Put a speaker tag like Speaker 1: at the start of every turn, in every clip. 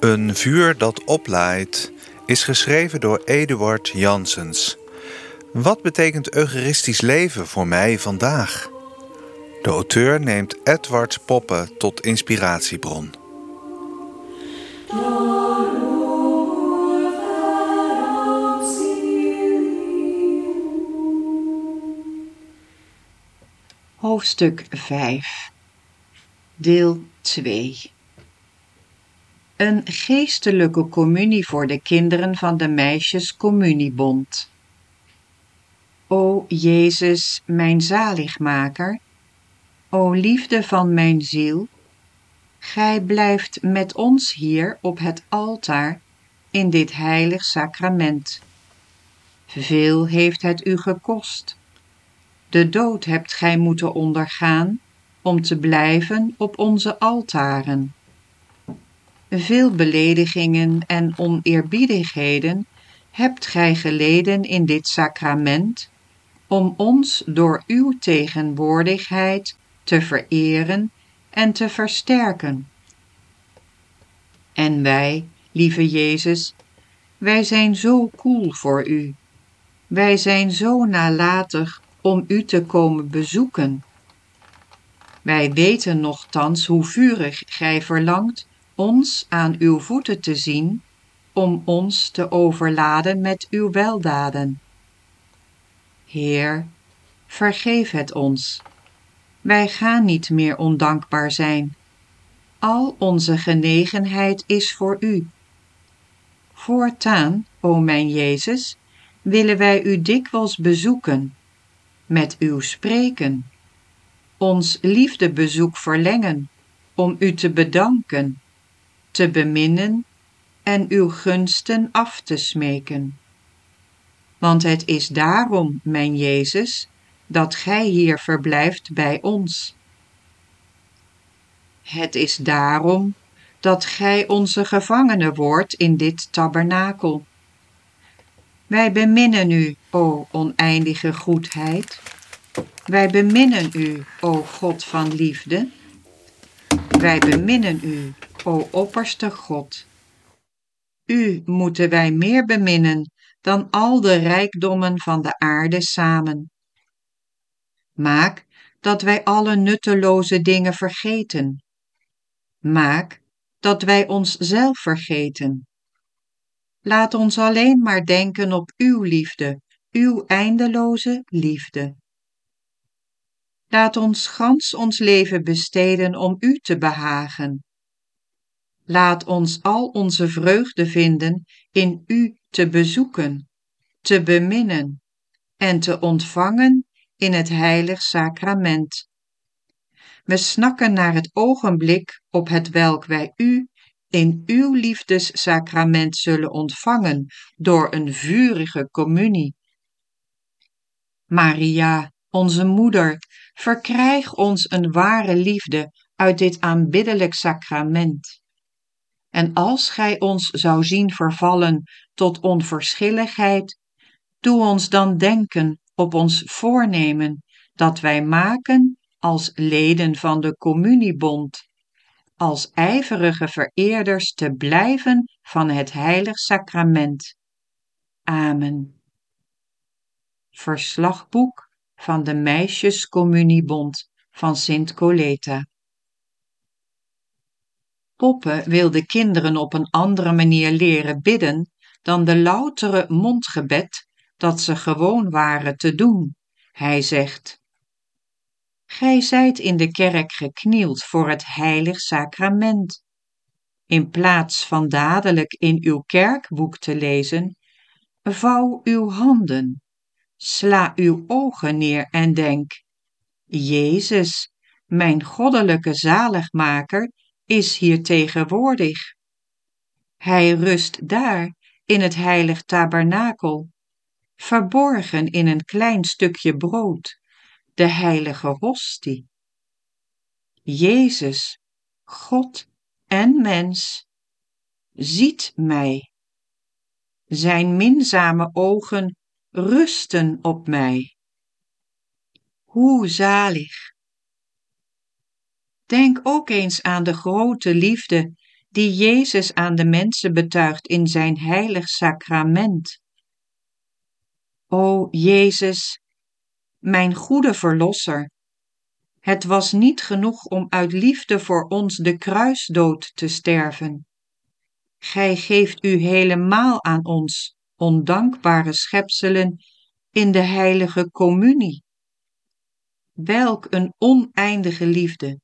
Speaker 1: Een vuur dat oplaait is geschreven door Eduard Janssens. Wat betekent eucharistisch leven voor mij vandaag? De auteur neemt Edward Poppe tot inspiratiebron.
Speaker 2: Hoofdstuk 5, deel 2. Een geestelijke communie voor de kinderen van de Meisjescommuniebond. O Jezus, mijn zaligmaker, o liefde van mijn ziel, Gij blijft met ons hier op het altaar in dit heilig sacrament. Veel heeft het u gekost. De dood hebt gij moeten ondergaan om te blijven op onze altaren. Veel beledigingen en oneerbiedigheden hebt gij geleden in dit sacrament, om ons door uw tegenwoordigheid te vereren en te versterken. En wij, lieve Jezus, wij zijn zo koel voor u. Wij zijn zo nalatig om u te komen bezoeken. Wij weten nochtans hoe vurig gij verlangt ons aan uw voeten te zien, om ons te overladen met uw weldaden. Heer, vergeef het ons. Wij gaan niet meer ondankbaar zijn. Al onze genegenheid is voor u. Voortaan, o mijn Jezus, willen wij u dikwijls bezoeken, met uw spreken, ons liefdebezoek verlengen, om u te bedanken, te beminnen en uw gunsten af te smeken. Want het is daarom, mijn Jezus, dat gij hier verblijft bij ons. Het is daarom dat gij onze gevangene wordt in dit tabernakel. Wij beminnen u, o oneindige goedheid. Wij beminnen u, o God van liefde. Wij beminnen u, o opperste God. U moeten wij meer beminnen dan al de rijkdommen van de aarde samen. Maak dat wij alle nutteloze dingen vergeten. Maak dat wij onszelf vergeten. Laat ons alleen maar denken op uw liefde, uw eindeloze liefde. Laat ons gans ons leven besteden om u te behagen. Laat ons al onze vreugde vinden in u te bezoeken, te beminnen en te ontvangen in het heilig sacrament. We snakken naar het ogenblik op hetwelk wij u in uw liefdessacrament zullen ontvangen door een vurige communie. Maria, onze moeder, verkrijg ons een ware liefde uit dit aanbiddelijk sacrament. En als gij ons zou zien vervallen tot onverschilligheid, doe ons dan denken op ons voornemen dat wij maken als leden van de communiebond, als ijverige vereerders te blijven van het heilig sacrament. Amen. Verslagboek van de Meisjescommuniebond van Sint Coleta. Poppe wil de kinderen op een andere manier leren bidden dan de loutere mondgebed dat ze gewoon waren te doen. Hij zegt: Gij zijt in de kerk geknield voor het heilig sacrament. In plaats van dadelijk in uw kerkboek te lezen, vouw uw handen, sla uw ogen neer en denk: Jezus, mijn goddelijke zaligmaker, is hier tegenwoordig. Hij rust daar in het heilig tabernakel, verborgen in een klein stukje brood, de heilige hostie. Jezus, God en mens, ziet mij. Zijn minzame ogen rusten op mij. Hoe zalig! Denk ook eens aan de grote liefde die Jezus aan de mensen betuigt in zijn heilig sacrament. O Jezus, mijn goede verlosser, het was niet genoeg om uit liefde voor ons de kruisdood te sterven. Gij geeft u helemaal aan ons, ondankbare schepselen, in de heilige communie. Welk een oneindige liefde!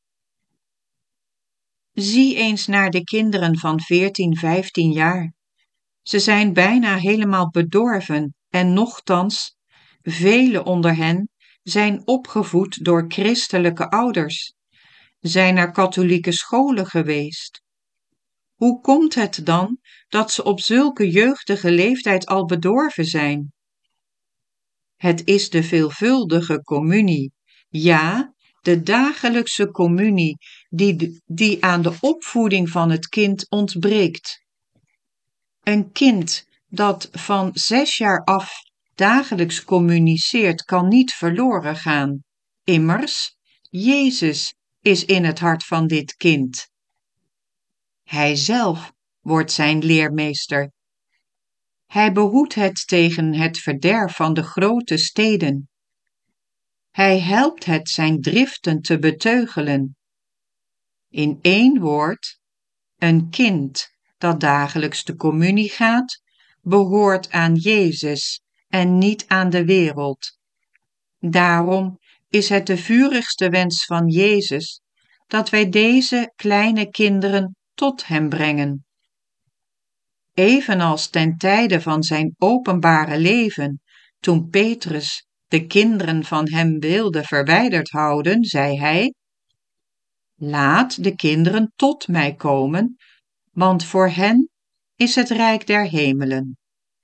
Speaker 2: Zie eens naar de kinderen van 14, 15 jaar. Ze zijn bijna helemaal bedorven en nochtans, velen onder hen zijn opgevoed door christelijke ouders, zijn naar katholieke scholen geweest. Hoe komt het dan dat ze op zulke jeugdige leeftijd al bedorven zijn? Het is de veelvuldige communie, ja, de dagelijkse communie die aan de opvoeding van het kind ontbreekt. Een kind dat van 6 jaar af dagelijks communiceert, kan niet verloren gaan. Immers, Jezus is in het hart van dit kind. Hij zelf wordt zijn leermeester. Hij behoedt het tegen het verderf van de grote steden. Hij helpt het zijn driften te beteugelen. In 1 woord, een kind dat dagelijks de communie gaat, behoort aan Jezus en niet aan de wereld. Daarom is het de vurigste wens van Jezus dat wij deze kleine kinderen tot hem brengen. Evenals ten tijde van zijn openbare leven, toen Petrus de kinderen van hem wilde verwijderd houden, zei hij: Laat de kinderen tot mij komen, want voor hen is het rijk der hemelen.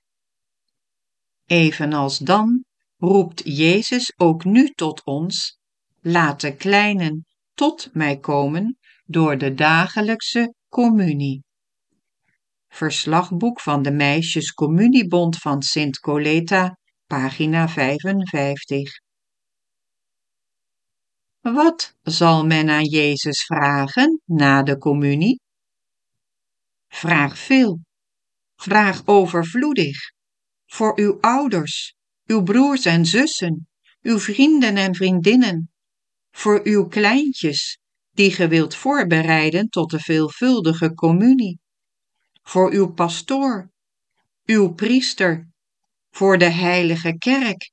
Speaker 2: Evenals dan roept Jezus ook nu tot ons: laat de kleinen tot mij komen door de dagelijkse communie. Verslagboek van de Meisjescommuniebond van Sint Coleta, pagina 55. Wat zal men aan Jezus vragen na de communie? Vraag veel, vraag overvloedig, voor uw ouders, uw broers en zussen, uw vrienden en vriendinnen, voor uw kleintjes, die ge wilt voorbereiden tot de veelvuldige communie, voor uw pastoor, uw priester, voor de heilige kerk.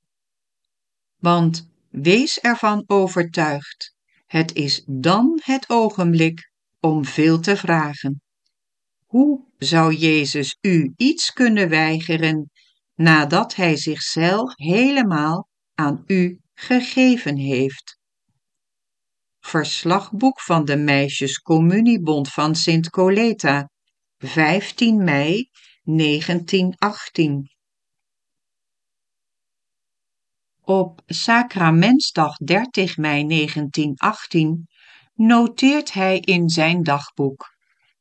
Speaker 2: Want wees ervan overtuigd, het is dan het ogenblik om veel te vragen. Hoe zou Jezus u iets kunnen weigeren nadat hij zichzelf helemaal aan u gegeven heeft? Verslagboek van de Meisjescommuniebond van Sint Coleta, 15 mei 1918. Op Sacramentsdag 30 mei 1918 noteert hij in zijn dagboek: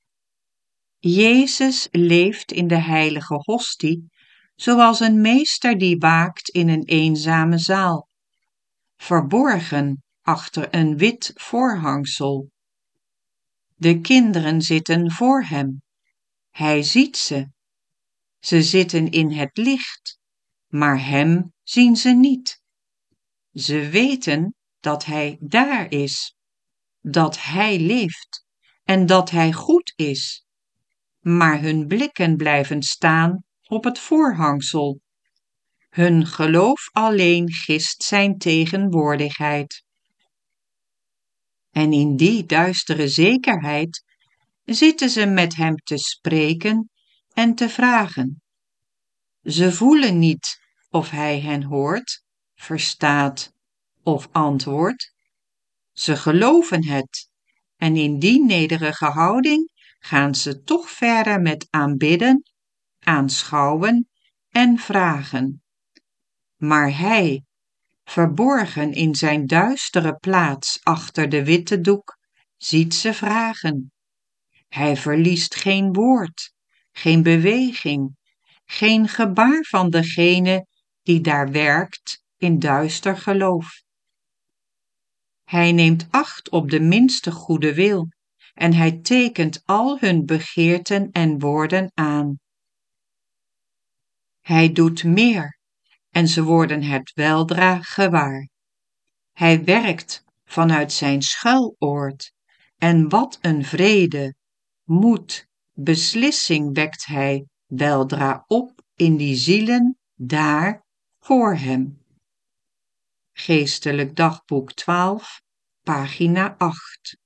Speaker 2: Jezus leeft in de heilige hostie, zoals een meester die waakt in een eenzame zaal, verborgen achter een wit voorhangsel. De kinderen zitten voor hem. Hij ziet ze. Ze zitten in het licht, maar hem zien ze niet. Ze weten dat hij daar is, dat hij leeft en dat hij goed is. Maar hun blikken blijven staan op het voorhangsel. Hun geloof alleen gist zijn tegenwoordigheid. En in die duistere zekerheid zitten ze met hem te spreken en te vragen. Ze voelen niet of hij hen hoort, verstaat of antwoordt. Ze geloven het en in die nederige houding gaan ze toch verder met aanbidden, aanschouwen en vragen. Maar hij, verborgen in zijn duistere plaats achter de witte doek, ziet ze vragen. Hij verliest geen woord, geen beweging, geen gebaar van degene die daar werkt in duister geloof. Hij neemt acht op de minste goede wil en hij tekent al hun begeerten en woorden aan. Hij doet meer en ze worden het weldra gewaar. Hij werkt vanuit zijn schuiloord en wat een vrede, moed, beslissing wekt hij weldra op in die zielen daar voor hem. Geestelijk Dagboek 12, pagina 8.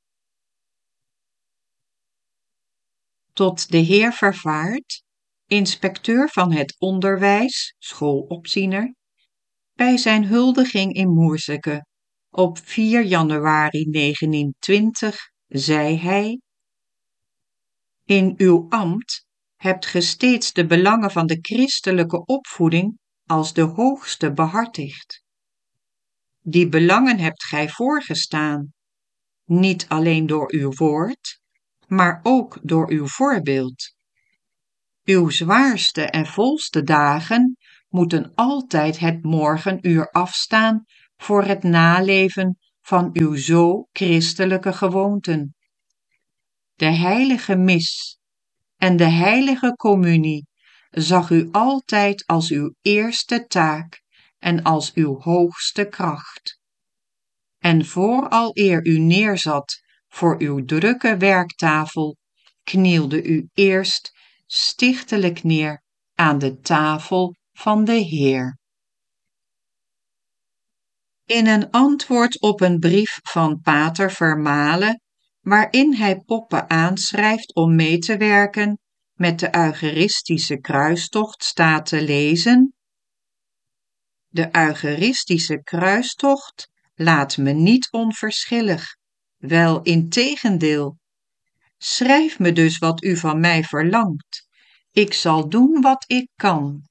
Speaker 2: Tot de heer Vervaart, inspecteur van het onderwijs, schoolopziener, bij zijn huldiging in Moerseke op 4 januari 1920 zei hij: In uw ambt hebt ge steeds de belangen van de christelijke opvoeding als de hoogste behartigd. Die belangen hebt gij voorgestaan, niet alleen door uw woord, maar ook door uw voorbeeld. Uw zwaarste en volste dagen moeten altijd het morgenuur afstaan voor het naleven van uw zo christelijke gewoonten. De heilige mis en de heilige communie zag u altijd als uw eerste taak en als uw hoogste kracht. En vooraleer u neerzat voor uw drukke werktafel, knielde u eerst stichtelijk neer aan de tafel van de Heer. In een antwoord op een brief van Pater Vermalen, waarin hij Poppe aanschrijft om mee te werken met de Eucharistische kruistocht, staat te lezen: De Eucharistische kruistocht laat me niet onverschillig, wel integendeel. Schrijf me dus wat u van mij verlangt. Ik zal doen wat ik kan.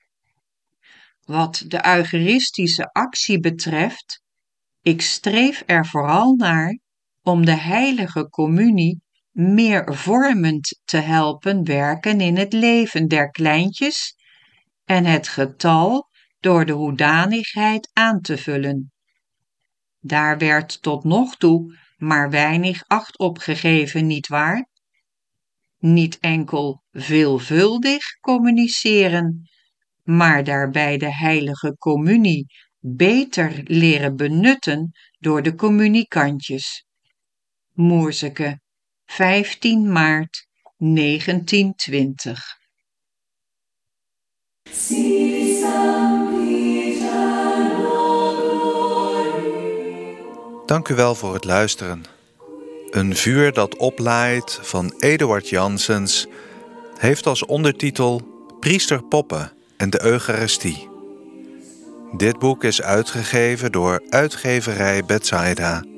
Speaker 2: Wat de Eucharistische actie betreft, ik streef er vooral naar om de heilige communie meer vormend te helpen werken in het leven der kleintjes en het getal door de hoedanigheid aan te vullen. Daar werd tot nog toe maar weinig acht op gegeven, nietwaar? Niet enkel veelvuldig communiceren, maar daarbij de heilige communie beter leren benutten door de communicantjes. Moerseke, 15 maart 1920.
Speaker 1: Dank u wel voor het luisteren. Een vuur dat oplaait van Eduard Janssens heeft als ondertitel Priester Poppe en de Eucharistie. Dit boek is uitgegeven door uitgeverij Bethsaida.